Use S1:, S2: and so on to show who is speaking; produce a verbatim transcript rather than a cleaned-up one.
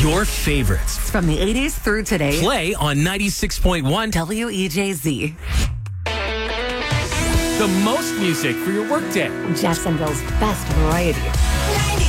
S1: Your favorites
S2: from the eighties through today.
S1: Play on ninety-six point one
S2: W E J Z.
S1: The most music for your workday.
S2: Jacksonville's best variety.